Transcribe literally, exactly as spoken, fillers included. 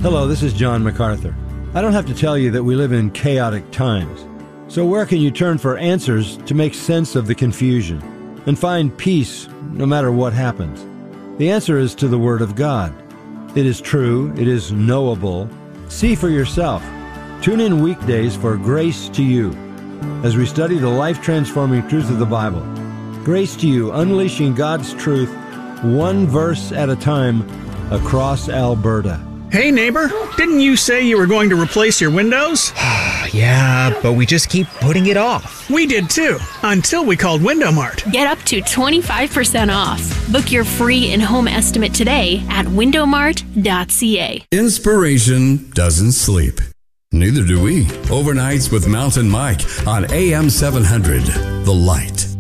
Hello, this is John MacArthur. I don't have to tell you that we live in chaotic times. So where can you turn for answers to make sense of the confusion and find peace no matter what happens? The answer is to the Word of God. It is true. It is knowable. See for yourself. Tune in weekdays for Grace to You as we study the life-transforming truth of the Bible. Grace to You, unleashing God's truth one verse at a time across Alberta. Hey neighbor, didn't you say you were going to replace your windows? Yeah, but we just keep putting it off. We did too, until we called Window Mart. Get up to twenty-five percent off. Book your free in-home estimate today at window mart dot c a. Inspiration doesn't sleep. Neither do we. Overnights with Mountain Mike on A M seven hundred, The Light.